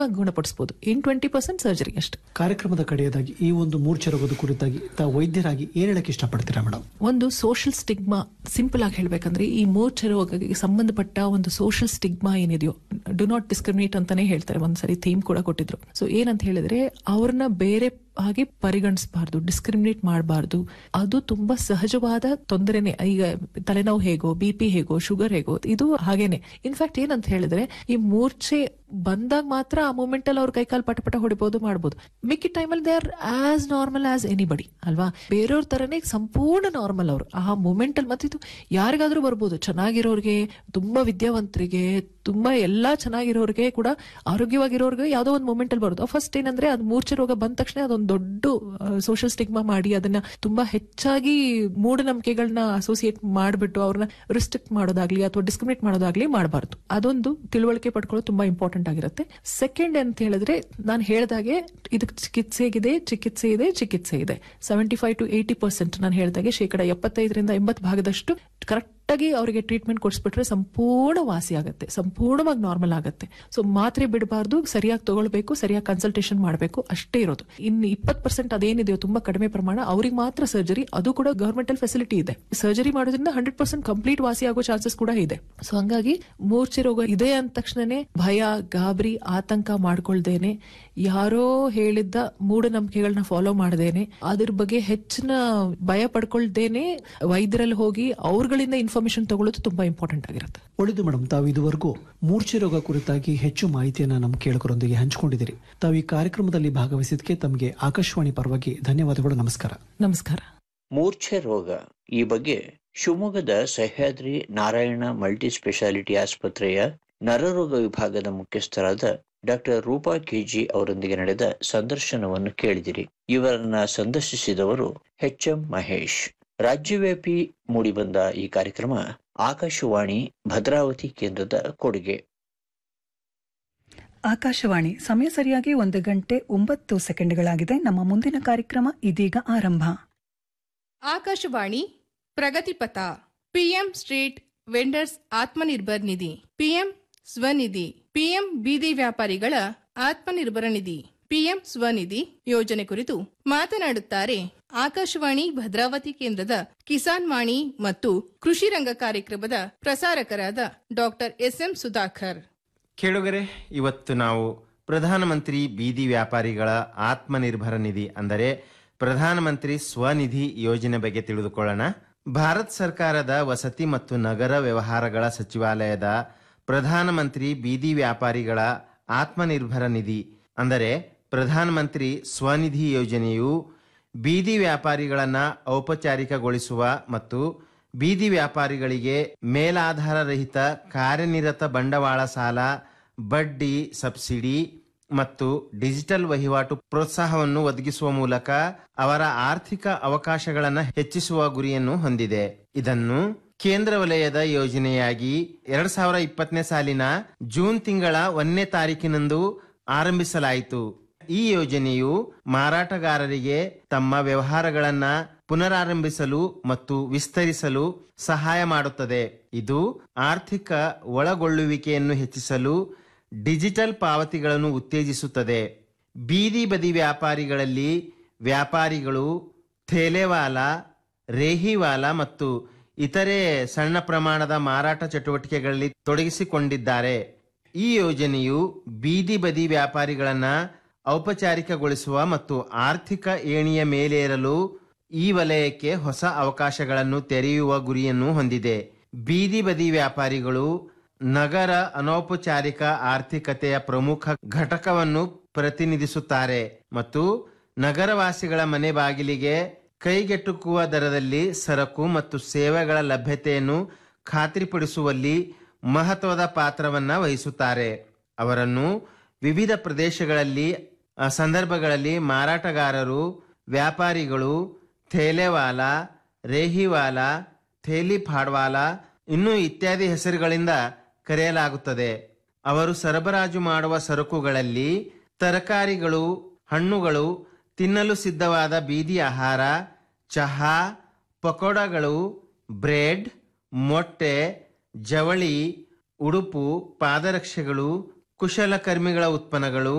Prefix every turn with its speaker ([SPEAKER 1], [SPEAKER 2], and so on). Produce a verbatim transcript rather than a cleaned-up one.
[SPEAKER 1] ಗುಣಪಡಿಸಬಹುದು. In twenty percent surgery ಅಷ್ಟೇ.
[SPEAKER 2] ಕಾರ್ಯಕ್ರಮದ ಕಡೆಯದಾಗಿ ಈ ಒಂದು ಮೂರ್ಛೆ ರೋಗದ ಕುರಿತಾಗಿ ತಾವು ವೈದ್ಯರಾಗಿ ಏನ್ ಹೇಳಕ್ಕೆ ಇಷ್ಟಪಡ್ತೀರಾ ಮೇಡಮ್?
[SPEAKER 1] ಒಂದು ಸೋಷಿಯಲ್ ಸ್ಟಿಗ್ಮಾ, ಸಿಂಪಲ್ ಆಗಿ ಹೇಳ್ಬೇಕಂದ್ರೆ ಈ ಮೂರ್ಛೆ ರೋಗಕ್ಕೆ ಸಂಬಂಧಪಟ್ಟ ಒಂದು ಸೋಷಿಯಲ್ ಸ್ಟಿಗ್ಮಾ ಏನಿದೆಯೋ, ಡು ನಾಟ್ ಡಿಸ್ಕ್ರಿಮಿನೇಟ್ ಅಂತಾನೆ ಹೇಳ್ತಾರೆ. ಒಂದ್ಸರಿ ಥೀಮ್ ಕೂಡ ಕೊಟ್ಟಿದ್ರು. ಸೊ ಏನಂತ ಹೇಳಿದ್ರೆ ಅವ್ರನ್ನ ಬೇರೆ ಹಾಗೆ ಪರಿಗಣಿಸಬಾರ್ದು, ಡಿಸ್ಕ್ರಿಮಿನೇಟ್ ಮಾಡಬಾರ್ದು. ಅದು ತುಂಬಾ ಸಹಜವಾದ ತೊಂದರೆನೆ. ಈಗ ತಲೆನೋವು ಹೇಗೋ, ಬಿ ಪಿ ಹೇಗೋ, ಶುಗರ್ ಹೇಗೋ, ಇದು ಹಾಗೇನೆ. ಇನ್ಫ್ಯಾಕ್ಟ್ ಏನಂತ ಹೇಳಿದ್ರೆ ಈ ಮೂರ್ಛೆ ಬಂದಾಗ ಮಾತ್ರ ಆ ಮೂಮೆಂಟ್ ಅಲ್ಲಿ ಅವ್ರ ಕೈಕಾಲು ಪಟ ಪಟ ಹೊಡಿಬಹುದು, ಮಾಡಬಹುದು. ಮಿಕ್ಕಿ ಟೈಮಲ್ಲಿ they are as normal as anybody ಅಲ್ವಾ. ಬೇರೆಯವ್ರ ತರನೇ ಸಂಪೂರ್ಣ ನಾರ್ಮಲ್ ಅವರು ಆ ಮೂಮೆಂಟ್ ಅಲ್ಲಿ. ಮತ್ತೆ ಇದು ಯಾರಿಗಾದ್ರೂ ಬರ್ಬೋದು, ಚೆನ್ನಾಗಿರೋರ್ಗೆ, ತುಂಬಾ ವಿದ್ಯಾವಂತರಿಗೆ, ತುಂಬಾ ಎಲ್ಲಾ ಚೆನ್ನಾಗಿರೋರ್ಗೆ ಕೂಡ, ಆರೋಗ್ಯವಾಗಿರೋರ್ಗೆ ಯಾವ್ದೋ ಒಂದು ಮೂಮೆಂಟ್ ಅಲ್ಲಿ ಬರೋದು. ಫಸ್ಟ್ ಏನಂದ್ರೆ ಅದು ಮೂರ್ಛೆ ರೋಗ ಬಂದ ತಕ್ಷಣ ಅದೊಂದು ದೊಡ್ಡ ಸೋಷಿಯಲ್ ಸ್ಟಿಗ್ಮಾ ಮಾಡಿ ಅದನ್ನ ತುಂಬಾ ಹೆಚ್ಚಾಗಿ ಮೂಢನಂಬಿಕೆಗಳನ್ನ ಅಸೋಸಿಯೇಟ್ ಮಾಡ್ಬಿಟ್ಟು ಅವ್ರನ್ನ ರಿಸ್ಟ್ರಿಕ್ಟ್ ಮಾಡೋದಾಗ್ಲಿ ಅಥವಾ ಡಿಸ್ಕ್ರಿಮಿನೇಟ್ ಮಾಡೋದಾಗ್ಲಿ ಮಾಡಬಾರ್ದು. ಅದೊಂದು ತಿಳುವಳಿಕೆ ಪಡ್ಕೊಳ್ಳೋದು ತುಂಬಾ ಇಂಪಾರ್ಟೆಂಟ್ ಆಗಿರುತ್ತೆ. ಸೆಕೆಂಡ್ ಅಂತ ಹೇಳಿದ್ರೆ ನಾನು ಹೇಳ್ದಾಗೆ ಇದಕ್ಕೆ ಚಿಕಿತ್ಸೆಗಿದೆ, ಚಿಕಿತ್ಸೆ ಇದೆ, ಚಿಕಿತ್ಸೆ ಇದೆ. Seventy five to eighty percent ನಾನು ಹೇಳ್ದಾಗೆ ಶೇಕಡ ಎಪ್ಪತ್ತೈದರಿಂದ ಎಂಬತ್ತು ಭಾಗದಷ್ಟು ಕರೆಕ್ಟ್ ಆಗಿ ಅವರಿಗೆ ಟ್ರೀಟ್ಮೆಂಟ್ ಕೊಡಿಸ್ಬಿಟ್ರೆ ಸಂಪೂರ್ಣ ವಾಸಿ ಆಗುತ್ತೆ, ಸಂಪೂರ್ಣವಾಗಿ ನಾರ್ಮಲ್ ಆಗುತ್ತೆ. ಸೊ ಮಾತ್ರೆ ಬಿಡಬಾರ್ದು, ಸರಿಯಾಗಿ ತಗೊಳ್ಬೇಕು, ಸರಿಯಾಗಿ ಕನ್ಸಲ್ಟೇಷನ್ ಮಾಡಬೇಕು, ಅಷ್ಟೇ ಇರೋದು. ಇನ್ನು ಇಪ್ಪತ್ತು ಪರ್ಸೆಂಟ್ ಅದೇನಿದೆಯೋ ತುಂಬಾ ಕಡಿಮೆ ಪ್ರಮಾಣ, ಅವ್ರಿಗೆ ಮಾತ್ರ ಸರ್ಜರಿ. ಅದು ಕೂಡ ಗವರ್ಮೆಂಟ್ ಅಲ್ಲಿ ಫೆಸಿಲಿಟಿ ಇದೆ. ಸರ್ಜರಿ ಮಾಡೋದ್ರಿಂದ ಹಂಡ್ರೆಡ್ ಪರ್ಸೆಂಟ್ ಕಂಪ್ಲೀಟ್ ವಾಸಿ ಆಗೋ ಚಾನ್ಸಸ್ ಕೂಡ ಇದೆ. ಸೊ ಹಂಗಾಗಿ ಮೂರ್ಛೆ ರೋಗ ಇದೆ ಅಂದ ತಕ್ಷಣನೇ ಭಯ, ಗಾಬರಿ, ಆತಂಕ ಮಾಡ್ಕೊಳ್ದೇನೆ, ಯಾರೋ ಹೇಳಿದ್ದ ಮೂಢನಂಬಿಕೆಗಳನ್ನ ಫಾಲೋ ಮಾಡದೇನೆ, ಅದ್ರ ಬಗ್ಗೆ ಹೆಚ್ಚಿನ ಭಯ ಪಡ್ಕೊಳ್ದೇನೆ ವೈದ್ಯರಲ್ಲಿ ಹೋಗಿ ಅವ್ರಗಳಿಂದ ಇನ್ಫಾರ್ಮೇಶನ್ ತಗೊಳ್ಳೋದು ತುಂಬಾ ಇಂಪಾರ್ಟೆಂಟ್ ಆಗಿರುತ್ತೆ.
[SPEAKER 2] ಒಳ್ಳೆಯದು ಮೇಡಮ್, ತಾವು ಇದುವರೆಗೂ ಮೂರ್ಛೆ ರೋಗ ಕುರಿತಾಗಿ ಹೆಚ್ಚು ಮಾಹಿತಿಯನ್ನ ನಮ್ಮ ಕೇಳುಗರೊಂದಿಗೆ ಹಂಚಿಕೊಂಡಿದ್ದೀರಿ. ತಾವು ಈ ಕಾರ್ಯಕ್ರಮದಲ್ಲಿ ಭಾಗವಹಿಸಿದ್ದಕ್ಕೆ ತಮಗೆ ಆಕಾಶವಾಣಿ ಪರವಾಗಿ ಧನ್ಯವಾದಗಳು. ನಮಸ್ಕಾರ.
[SPEAKER 1] ನಮಸ್ಕಾರ.
[SPEAKER 3] ಮೂರ್ಛೆ ರೋಗ ಈ ಬಗ್ಗೆ ಶಿವಮೊಗ್ಗದ ಸಹ್ಯಾದ್ರಿ ನಾರಾಯಣ ಮಲ್ಟಿ ಸ್ಪೆಷಾಲಿಟಿ ಆಸ್ಪತ್ರೆಯ ನರರೋಗ ವಿಭಾಗದ ಮುಖ್ಯಸ್ಥರಾದ ಡಾಕ್ಟರ್ ರೂಪಾ ಕೆಜಿ ಅವರೊಂದಿಗೆ ನಡೆದ ಸಂದರ್ಶನವನ್ನು ಕೇಳಿದಿರಿ. ಇವರನ್ನ ಸಂದರ್ಶಿಸಿದವರು ಎಚ್ ಎಂ ಮಹೇಶ್. ರಾಜ್ಯವ್ಯಾಪಿ ಮೂಡಿಬಂದ ಈ ಕಾರ್ಯಕ್ರಮ ಆಕಾಶವಾಣಿ ಭದ್ರಾವತಿ ಕೇಂದ್ರದ ಕೊಡುಗೆ.
[SPEAKER 4] ಆಕಾಶವಾಣಿ ಸಮಯ ಸರಿಯಾಗಿ ಒಂದು ಗಂಟೆ ಒಂಬತ್ತು ಸೆಕೆಂಡ್ಗಳಾಗಿದೆ. ನಮ್ಮ ಮುಂದಿನ ಕಾರ್ಯಕ್ರಮ ಇದೀಗ ಆರಂಭ.
[SPEAKER 5] Akashvani ಪ್ರಗತಿಪಥ. PM street vendors Atmanirbhar ನಿಧಿ, ಪಿಎಂ ಸ್ವನಿಧಿ, ಪಿಎಂ ಬೀದಿ ವ್ಯಾಪಾರಿಗಳ ಆತ್ಮನಿರ್ಭರ ನಿಧಿ, ಪಿಎಂ ಸ್ವನಿಧಿ ಯೋಜನೆ ಕುರಿತು ಮಾತನಾಡುತ್ತಾರೆ ಆಕಾಶವಾಣಿ ಭದ್ರಾವತಿ ಕೇಂದ್ರದ ಕಿಸಾನ್ ವಾಣಿ ಮತ್ತು ಕೃಷಿ ರಂಗ ಕಾರ್ಯಕ್ರಮದ ಪ್ರಸಾರಕರಾದ ಡಾಕ್ಟರ್ ಎಸ್ ಎಂ ಸುಧಾಕರ್.
[SPEAKER 6] ಕೇಳುಗರೆ, ಇವತ್ತು ನಾವು ಪ್ರಧಾನಮಂತ್ರಿ ಬೀದಿ ವ್ಯಾಪಾರಿಗಳ ಆತ್ಮನಿರ್ಭರ ನಿಧಿ ಅಂದರೆ ಪ್ರಧಾನಮಂತ್ರಿ ಸ್ವನಿಧಿ ಯೋಜನೆ ಬಗ್ಗೆ ತಿಳಿದುಕೊಳ್ಳೋಣ. ಭಾರತ ಸರ್ಕಾರದ ವಸತಿ ಮತ್ತು ನಗರ ವ್ಯವಹಾರಗಳ ಸಚಿವಾಲಯದ ಪ್ರಧಾನಮಂತ್ರಿ ಬೀದಿ ವ್ಯಾಪಾರಿಗಳ ಆತ್ಮನಿರ್ಭರ ನಿಧಿ ಅಂದರೆ ಪ್ರಧಾನಮಂತ್ರಿ ಸ್ವನಿಧಿ ಯೋಜನೆಯು ಬೀದಿ ವ್ಯಾಪಾರಿಗಳನ್ನು ಔಪಚಾರಿಕಗೊಳಿಸುವ ಮತ್ತು ಬೀದಿ ವ್ಯಾಪಾರಿಗಳಿಗೆ ಮೇಲಾಧಾರ ರಹಿತ ಕಾರ್ಯನಿರತ ಬಂಡವಾಳ ಸಾಲ, ಬಡ್ಡಿ, ಸಬ್ಸಿಡಿ ಮತ್ತು ಡಿಜಿಟಲ್ ವಹಿವಾಟು ಪ್ರೋತ್ಸಾಹವನ್ನು ಒದಗಿಸುವ ಮೂಲಕ ಅವರ ಆರ್ಥಿಕ ಅವಕಾಶಗಳನ್ನು ಹೆಚ್ಚಿಸುವ ಗುರಿಯನ್ನು ಹೊಂದಿದೆ. ಇದನ್ನು ಕೇಂದ್ರ ವಲಯದ ಯೋಜನೆಯಾಗಿ ಎರಡ್ ಸಾವಿರ ಇಪ್ಪತ್ತನೇ ಸಾಲಿನ ಜೂನ್ ತಿಂಗಳ ಒಂದನೇ ತಾರೀಕಿನಂದು ಆರಂಭಿಸಲಾಯಿತು. ಈ ಯೋಜನೆಯು ಮಾರಾಟಗಾರರಿಗೆ ತಮ್ಮ ವ್ಯವಹಾರಗಳನ್ನ ಪುನರಾರಂಭಿಸಲು ಮತ್ತು ವಿಸ್ತರಿಸಲು ಸಹಾಯ ಮಾಡುತ್ತದೆ. ಇದು ಆರ್ಥಿಕ ಒಳಗೊಳ್ಳುವಿಕೆಯನ್ನು ಹೆಚ್ಚಿಸಲು ಡಿಜಿಟಲ್ ಪಾವತಿಗಳನ್ನು ಉತ್ತೇಜಿಸುತ್ತದೆ. ಬೀದಿ ಬದಿ ವ್ಯಾಪಾರಿಗಳಲ್ಲಿ ವ್ಯಾಪಾರಿಗಳು ಥೇಲೆವಾಲ, ರೇಹಿವಾಲ ಮತ್ತು ಇತರೆ ಸಣ್ಣ ಪ್ರಮಾಣದ ಮಾರಾಟ ಚಟುವಟಿಕೆಗಳಲ್ಲಿ ತೊಡಗಿಸಿಕೊಂಡಿದ್ದಾರೆ. ಈ ಯೋಜನೆಯು ಬೀದಿ ಬದಿ ವ್ಯಾಪಾರಿಗಳನ್ನ ಔಪಚಾರಿಕಗೊಳಿಸುವ ಮತ್ತು ಆರ್ಥಿಕ ಏಣಿಯ ಮೇಲೇರಲು ಈ ವಲಯಕ್ಕೆ ಹೊಸ ಅವಕಾಶಗಳನ್ನು ತೆರೆಯುವ ಗುರಿಯನ್ನು ಹೊಂದಿದೆ. ಬೀದಿ ಬದಿ ವ್ಯಾಪಾರಿಗಳು ನಗರ ಅನೌಪಚಾರಿಕ ಆರ್ಥಿಕತೆಯ ಪ್ರಮುಖ ಘಟಕವನ್ನು ಪ್ರತಿನಿಧಿಸುತ್ತಾರೆ ಮತ್ತು ನಗರವಾಸಿಗಳ ಮನೆ ಬಾಗಿಲಿಗೆ ಕೈಗೆಟುಕುವ ದರದಲ್ಲಿ ಸರಕು ಮತ್ತು ಸೇವೆಗಳ ಲಭ್ಯತೆಯನ್ನು ಖಾತ್ರಿಪಡಿಸುವಲ್ಲಿ ಮಹತ್ವದ ಪಾತ್ರವನ್ನು ವಹಿಸುತ್ತಾರೆ. ಅವರನ್ನು ವಿವಿಧ ಪ್ರದೇಶಗಳಲ್ಲಿ ಸಂದರ್ಭಗಳಲ್ಲಿ ಮಾರಾಟಗಾರರು, ವ್ಯಾಪಾರಿಗಳು, ಥೇಲೆವಾಲ, ರೇಹಿವಾಲ, ಥೇಲಿ ಫಾಡ್ವಾಲ ಇನ್ನೂ ಇತ್ಯಾದಿ ಹೆಸರುಗಳಿಂದ ಕರೆಯಲಾಗುತ್ತದೆ. ಅವರು ಸರಬರಾಜು ಮಾಡುವ ಸರಕುಗಳಲ್ಲಿ ತರಕಾರಿಗಳು, ಹಣ್ಣುಗಳು, ತಿನ್ನಲು ಸಿದ್ಧವಾದ ಬೀದಿ ಆಹಾರ, ಚಹಾ, ಪಕೋಡಗಳು, ಬ್ರೆಡ್, ಮೊಟ್ಟೆ, ಜವಳಿ, ಉಡುಪು, ಪಾದರಕ್ಷೆಗಳು, ಕುಶಲಕರ್ಮಿಗಳ ಉತ್ಪನ್ನಗಳು